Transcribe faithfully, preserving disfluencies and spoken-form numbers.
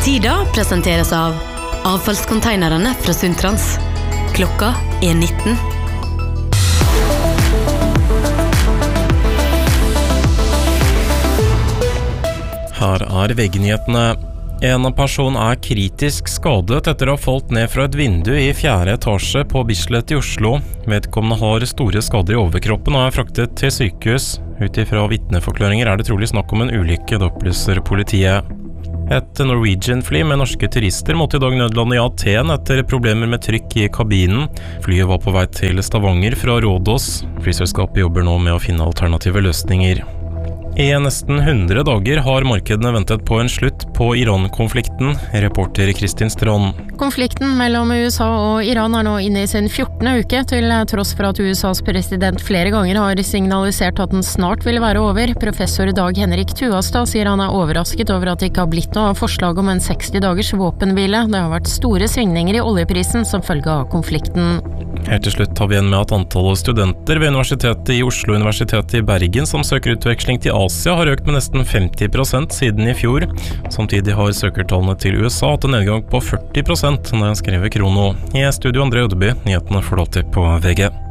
Tida presenteres av avfallskonteinerne fra Sundtrans. Klokka er nitten. Her er V G-nyhetene. En person er kritisk skadet etter å ha falt ned fra et vindu i fjerde etasje på Bislett i Oslo. Vedkommende har store skader i overkroppen og er fraktet til sykehus. Ut ifra vitneforklaringer er det trolig snakk om en ulykke, det opplyser politiet. Et Norwegian-fly med norske turister måtte i dag nødlande i Aten etter problemer med trykk i kabinen. Flyet var på vei til Stavanger fra Rådås. Flyselskapet jobber nå med å finne alternative løsninger. I nesten hundre dager har markedene ventet på en slutt på Iran-konflikten, reporter Kristin Strand. Konflikten mellom U S A og Iran er nå inne i sin fjortende uke, til tross for at U S As president flere ganger har signalisert at den snart vil være over. Professor Dag Henrik Tuastad sier han er overrasket over at det ikke har blitt noe forslag om en seksti dagers våpenhvile. Det har vært store svingninger i oljeprisen som følge av konflikten. Helt til slutt har vi igjen med at antallet studenter ved Universitetet i Oslo og Universitetet i Bergen som søker utveksling til Asia har økt med nesten femti prosent siden i fjor. Samtidig har søkertallene til U S A hatt en nedgang på førti prosent, når jeg skrev Krono. I studio André Ødeby, nyhetene får du alltid på V G.